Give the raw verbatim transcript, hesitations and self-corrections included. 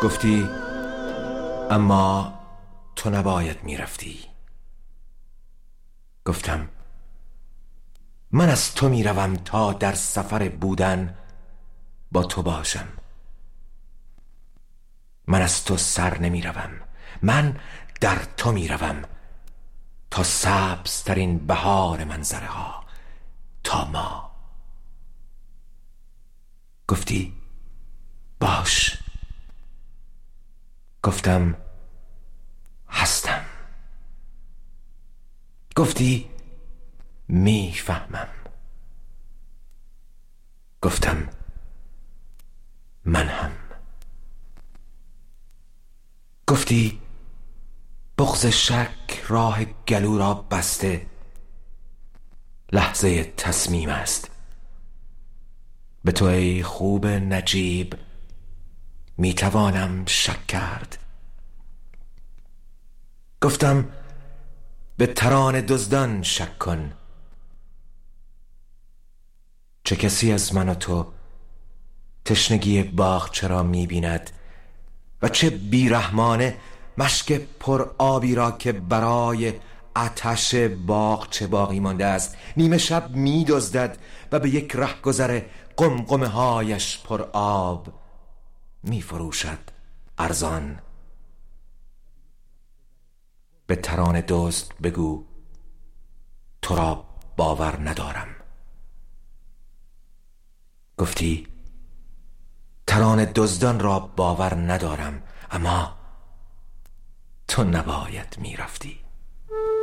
گفتی اما تو نباید میرفتی. گفتم من از تو میروم تا در سفر بودن با تو باشم. من از تو سر نمیروم، من در تو میروم تا سبزترین بهار منظره ها، تا ما. گفتی باش. گفتم هستم. گفتی میفهمم. گفتم من هم. گفتی بغض شک راه گلو را بسته، لحظه تصمیم است. به تو ای خوب نجیب میتوانم شک کرد. گفتم به ترانه دزدان شک کن. چه کسی از من و تو تشنگی باغ چرا میبیند و چه بیرحمانه مشک پر آبی را که برای آتش باغ چه باقی مانده است نیمه شب میدزدد و به یک رهگذر قمقمه هایش پر آب میفروشد ارزان. به ترانه دزد بگو تو را باور ندارم. گفتی ترانه دزدان را باور ندارم، اما تو نباید میرفتی.